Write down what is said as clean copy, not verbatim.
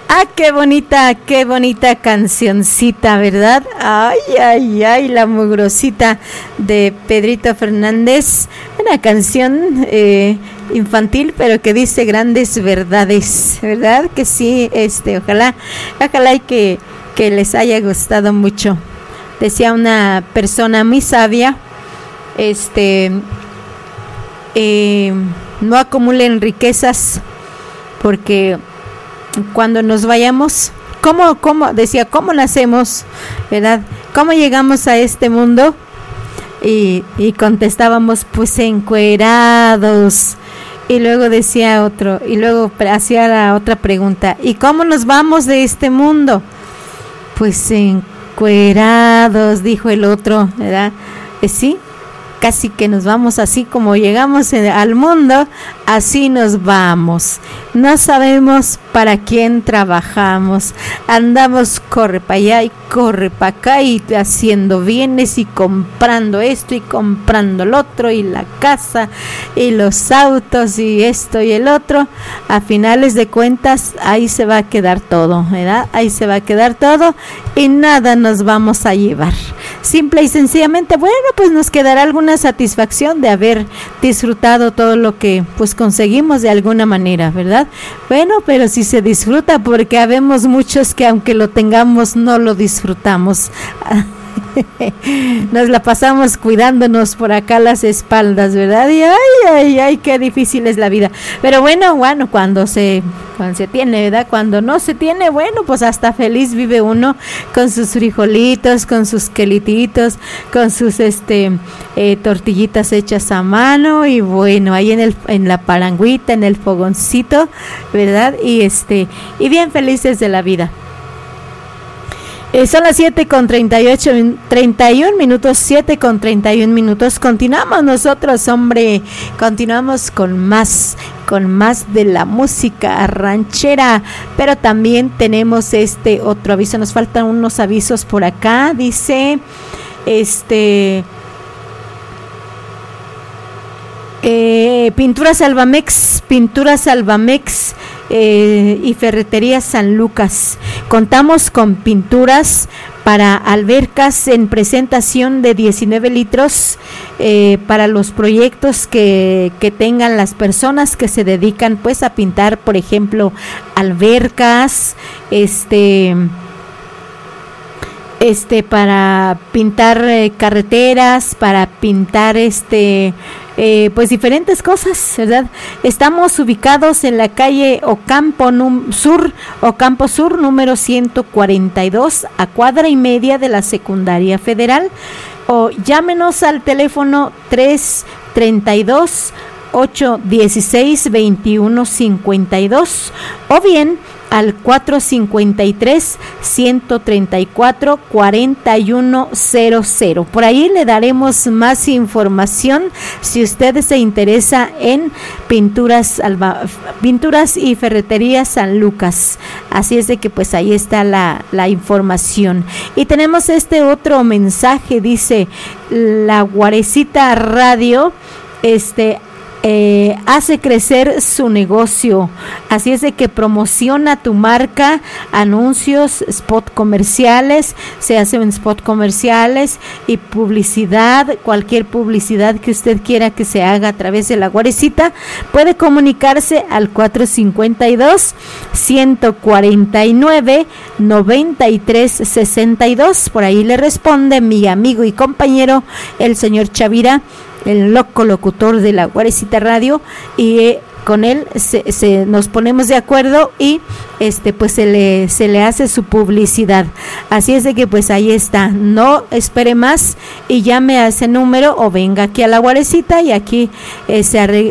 Ah, qué bonita cancioncita, ¿verdad? Ay, ay, ay, la mugrosita de Pedrito Fernández. Una canción infantil, pero que dice grandes verdades, ¿verdad? Que sí, ojalá y que les haya gustado mucho. Decía una persona muy sabia, no acumulen riquezas, porque cuando nos vayamos, ¿cómo nacemos, verdad? ¿Cómo llegamos a este mundo? Y contestábamos, pues encuerados. Y luego decía otro, y luego hacía la otra pregunta, ¿y cómo nos vamos de este mundo? Pues encuerados, dijo el otro, ¿verdad? Sí, casi que nos vamos así como llegamos al mundo, así nos vamos. No sabemos para quién trabajamos. Andamos, corre para allá y corre para acá y haciendo bienes y comprando esto y comprando el otro y la casa y los autos y esto y el otro. A finales de cuentas, ahí se va a quedar todo, ¿verdad? Ahí se va a quedar todo y nada nos vamos a llevar. Simple y sencillamente, bueno, pues nos quedará alguna satisfacción de haber disfrutado todo lo que pues conseguimos de alguna manera, ¿verdad? Bueno, pero si se disfruta, porque habemos muchos que aunque lo tengamos no lo disfrutamos. Nos la pasamos cuidándonos por acá las espaldas, ¿verdad? Y ay, qué difícil es la vida. Pero bueno, cuando se tiene, ¿verdad? Cuando no se tiene, bueno, pues hasta feliz vive uno con sus frijolitos, con sus quelititos, con sus tortillitas hechas a mano y bueno, ahí en la palanguita, en el fogoncito, ¿verdad? Y bien felices de la vida. Son las 7:31 minutos, 7:31. Continuamos nosotros, hombre, continuamos con más de la música ranchera, pero también tenemos otro aviso, nos faltan unos avisos por acá, dice, Pinturas Albamex y Ferretería San Lucas. Contamos con pinturas para albercas en presentación de 19 litros para los proyectos que tengan las personas que se dedican pues a pintar, por ejemplo, albercas, para pintar carreteras, para pintar pues diferentes cosas, ¿verdad? Estamos ubicados en la calle Ocampo Sur, número 142, a cuadra y media de la Secundaria Federal, o llámenos al teléfono 332-816-2152, o bien al 453-134-4100. Por ahí le daremos más información si usted se interesa en pinturas y ferretería San Lucas. Así es de que pues ahí está la información. Y tenemos otro mensaje, dice la Guarecita Radio, hace crecer su negocio, así es de que promociona tu marca, anuncios, spot comerciales, se hacen spot comerciales y publicidad, cualquier publicidad que usted quiera que se haga a través de la Guarecita, puede comunicarse al 452-149-9362, por ahí le responde mi amigo y compañero el señor Chavira, el loco locutor de la Guarecita Radio, y con él nos ponemos de acuerdo y pues se le hace su publicidad. Así es de que pues ahí está, no espere más y llame a ese número o venga aquí a la Guarecita y aquí se